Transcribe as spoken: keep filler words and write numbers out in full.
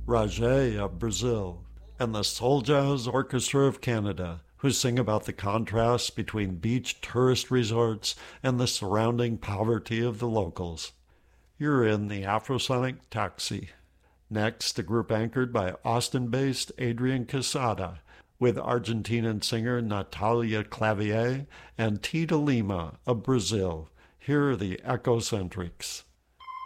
Rajé of Brazil, and the Soul Jazz Orchestra of Canada, who sing about the contrasts between beach tourist resorts and the surrounding poverty of the locals. You're in the Afrosonic Taxi. Next, a group anchored by Austin-based Adrian Quesada, with Argentinian singer Natalia Clavier and Tita Lima of Brazil. Here are the Echocentrics.